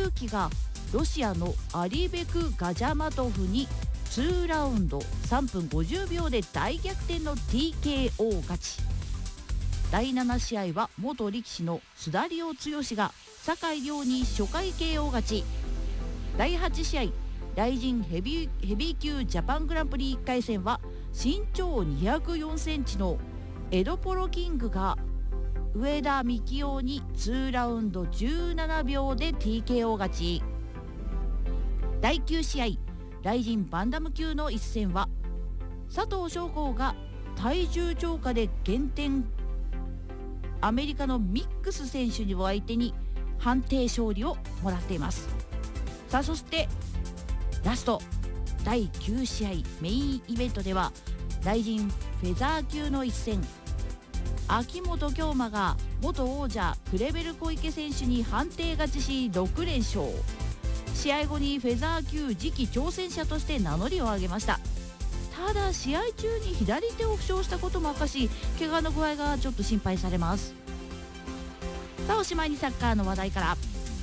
勇輝がロシアのアリベク・ガジャマトフに2ラウンド3分50秒で大逆転の TKO 勝ち。第7試合は元力士の須田理夫剛が酒井亮に初回 KO 勝ち。第8試合ライジンヘビー級ジャパングランプリ1回戦は身長204センチのエドポロキングが上田幹雄に2ラウンド17秒で TKO 勝ち。第9試合ライジンバンダム級の一戦は佐藤翔吾が体重超過で減点アメリカのミックス選手を相手に判定勝利をもらっています。さあそしてラスト第9試合メインイベントではライジンフェザー級の一戦、秋元京馬が元王者クレベル小池選手に判定勝ちし6連勝。試合後にフェザー級次期挑戦者として名乗りを上げました。ただ試合中に左手を負傷したことも明かし、怪我の具合がちょっと心配されます。さあおしまいにサッカーの話題から。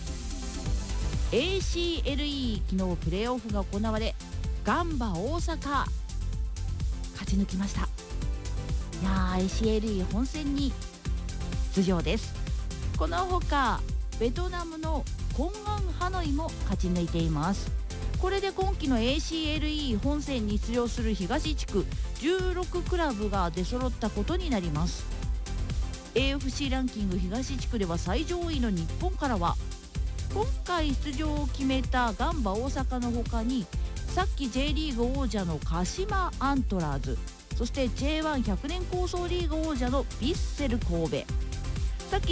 ACLE 昨日プレーオフが行われガンバ大阪勝ち抜きました。いやー ACLE 本戦に出場です。このほかベトナムのコンアンハノイも勝ち抜いています。これで今季の ACLE 本戦に出場する東地区16クラブが出揃ったことになります。 AFC ランキング東地区では最上位の日本からは今回出場を決めたガンバ大阪の他にさっき J リーグ王者の鹿島アントラーズ、そして J1100 年構想リーグ王者のヴィッセル神戸、さっき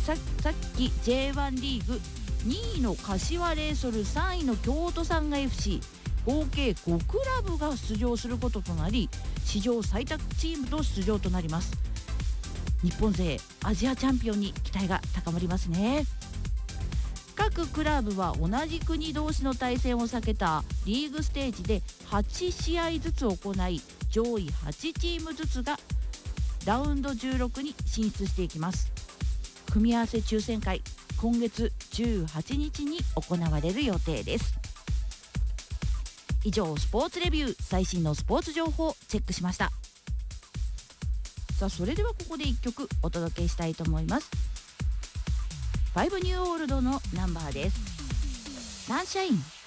J1 リーグ2位の柏レイソル、3位の京都サンガ FC、 合計5クラブが出場することとなり史上最多チームと出場となります。日本勢アジアチャンピオンに期待が高まりますね。各クラブは同じ国同士の対戦を避けたリーグステージで8試合ずつ行い、上位8チームずつがラウンド16に進出していきます。組み合わせ抽選会今月18日に行われる予定です。以上スポーツレビュー、最新のスポーツ情報をチェックしました。さあそれではここで1曲お届けしたいと思います。ファイブニューオールドのナンバーです。サンシャイン。